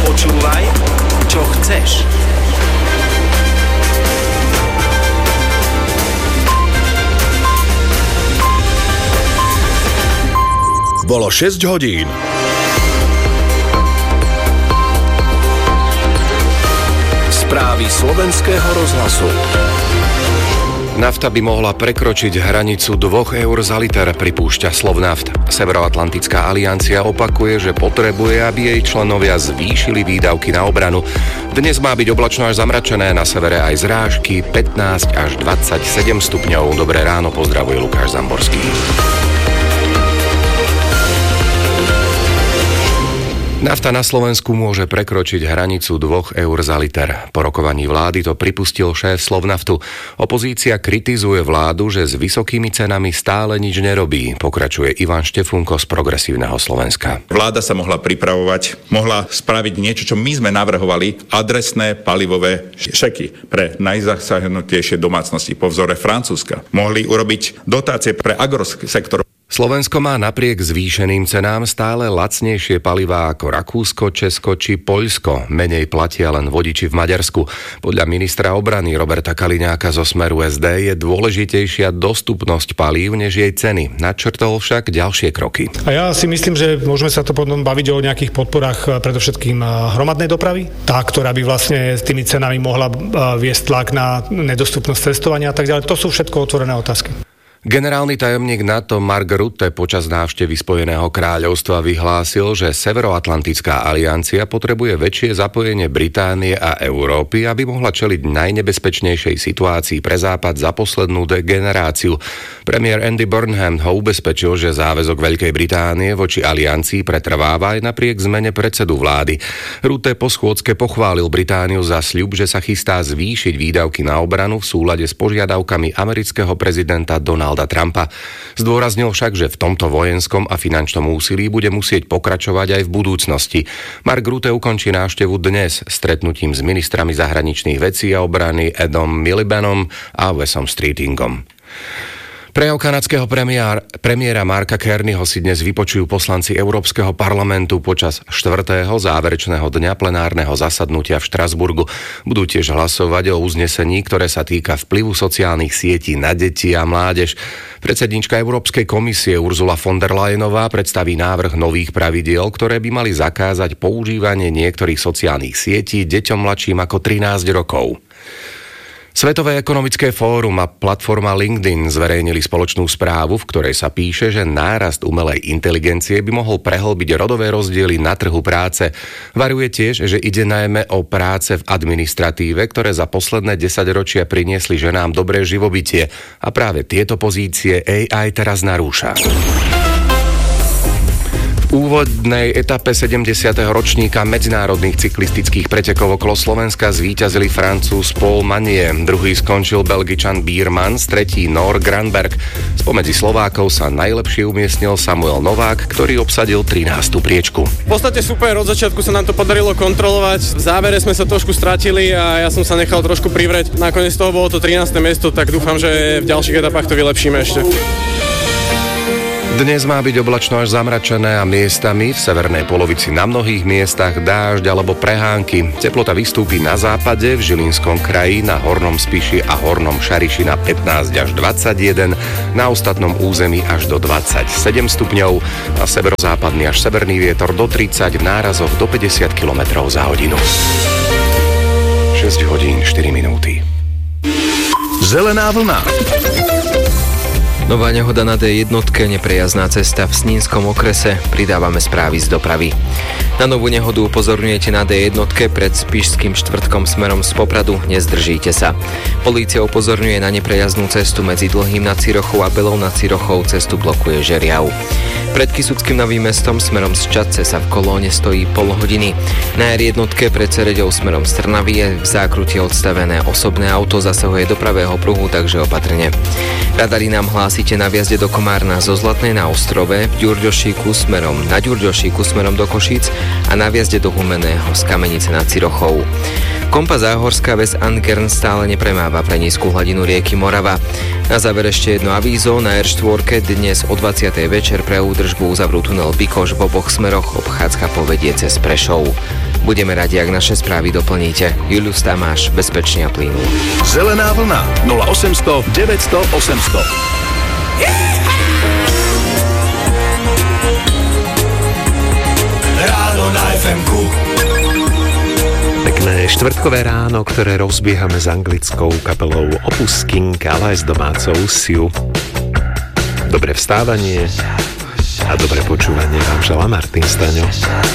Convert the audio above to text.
Počúvaj, čo chceš. Bolo 6 hodín. Správy Slovenského rozhlasu. Nafta by mohla prekročiť hranicu 2 eur za liter, pripúšťa Slovnaft. Severoatlantická aliancia opakuje, že potrebuje, aby jej členovia zvýšili výdavky na obranu. Dnes má byť oblačno až zamračené, na severe aj zrážky, 15 až 27 stupňov. Dobré ráno, pozdravuje Lukáš Zamborský. Nafta na Slovensku môže prekročiť hranicu 2 eur za liter. Po rokovaní vlády to pripustil šéf Slovnaftu. Opozícia kritizuje vládu, že s vysokými cenami stále nič nerobí, pokračuje Ivan Štefunko z Progresívneho Slovenska. Vláda sa mohla pripravovať, mohla spraviť niečo, čo my sme navrhovali, adresné palivové šeky pre najzasahnutejšie domácnosti po vzore Francúzska. Mohli urobiť dotácie pre agrosektor. Slovensko má napriek zvýšeným cenám stále lacnejšie palivá ako Rakúsko, Česko či Poľsko. Menej platia len vodiči v Maďarsku. Podľa ministra obrany Roberta Kaliňáka zo Smeru SD je dôležitejšia dostupnosť palív než jej ceny. Načrtol však ďalšie kroky. A ja si myslím, že môžeme sa to potom baviť o nejakých podporách predovšetkým hromadnej dopravy. Tá, ktorá by vlastne s tými cenami mohla viesť tlak na nedostupnosť cestovania a tak ďalej. To sú všetko otvorené otázky. Generálny tajomník NATO Mark Rutte počas návštevy Spojeného kráľovstva vyhlásil, že Severoatlantická aliancia potrebuje väčšie zapojenie Británie a Európy, aby mohla čeliť najnebezpečnejšej situácii pre Západ za poslednú generáciu. Premiér Andy Burnham ho ubezpečil, že záväzok Veľkej Británie voči aliancii pretrváva aj napriek zmene predsedu vlády. Rutte po schôdzke pochválil Britániu za sľub, že sa chystá zvýšiť výdavky na obranu v súlade s požiadavkami amerického prezidenta Donalda Trumpa. Zdôraznil však, že v tomto vojenskom a finančnom úsilí bude musieť pokračovať aj v budúcnosti. Mark Rutte ukončí návštevu dnes stretnutím s ministrami zahraničných vecí a obrany Edom Milibanom a Wesom Streetingom. Prejav kanadského premiéra Marka Carneyho si dnes vypočujú poslanci Európskeho parlamentu počas 4. záverečného dňa plenárneho zasadnutia v Štrasburgu. Budú tiež hlasovať o uznesení, ktoré sa týka vplyvu sociálnych sietí na deti a mládež. Predsedníčka Európskej komisie Ursula von der Leyenová predstaví návrh nových pravidiel, ktoré by mali zakázať používanie niektorých sociálnych sietí deťom mladším ako 13 rokov. Svetové ekonomické fórum a platforma LinkedIn zverejnili spoločnú správu, v ktorej sa píše, že nárast umelej inteligencie by mohol prehlbiť rodové rozdiely na trhu práce. Varuje tiež, že ide najmä o práce v administratíve, ktoré za posledné 10 ročia priniesli ženám dobré živobytie a práve tieto pozície AI teraz narúša. V úvodnej etape 70. ročníka medzinárodných cyklistických pretekov okolo Slovenska zvíťazili Francúz Paul Magnier, druhý skončil Belgičan Bierman, tretí Nór Granberg. Spomedzi Slovákov sa najlepšie umiestnil Samuel Novák, ktorý obsadil 13. priečku. V podstate super, od začiatku sa nám to podarilo kontrolovať, v závere sme sa trošku stratili a ja som sa nechal trošku privrieť. Nakoniec toho bolo to 13. miesto, tak dúfam, že v ďalších etapách to vylepšíme ešte. Dnes má byť oblačno až zamračené a miestami v severnej polovici na mnohých miestach dážď alebo prehánky. Teplota vystúpi na západe, v Žilinskom kraji, na Hornom Spiši a Hornom Šariši na 15 až 21, na ostatnom území až do 27 stupňov, na severozápadný až severný vietor do 30, v nárazoch do 50 km za hodinu. 6 hodín 4 minúty. Zelená vlna. Nová nehoda na D1, neprejazdná cesta v Snínskom okrese. Pridávame správy z dopravy. Na novú nehodu upozorňujete na D1 pred Spišským štvrtkom smerom z Popradu. Nezdržíte sa. Polícia upozorňuje na neprejazdnú cestu medzi Dlhým nad Cirochou a Belou nad Cirochou. Cestu blokuje Žeriav. Pred Kysuckým Novým Mestom smerom z Čadce sa v kolóne stojí pol hodiny. Na R1 pred Cereďou smerom z Trnavy je v zákrute odstavené osobné auto, zasahuje do pravého pruhu, takže opatrne. Radary nám hlásia vyhlásite na vjazde do Komárna zo Zlatnej na Ostrove, v Ďurďošíku smerom na Ďurďošíku smerom do Košíc a na vjazde do Humenného z Kamenice nad Cirochou. Kompa Záhorská ves Angern stále nepremáva pre nízku hladinu rieky Morava. Na záver ešte jedno avízo. Na R4 dnes o 20. večer pre údržbu uzavrú tunel Bikoš v oboch smeroch, obchádzka povedie cez Prešov. Budeme radi, ak naše správy doplníte. Julius Tamáš, bezpečne a plynu. Zelená vlna 0800 900 800. Ráno na FM-ku. Pekné štvrtkové ráno, ktoré rozbiehame s anglickou kapelou Opus King, ale aj s domácou Siu. Dobré vstávanie a dobré počúvanie vám želá Martin Staňo.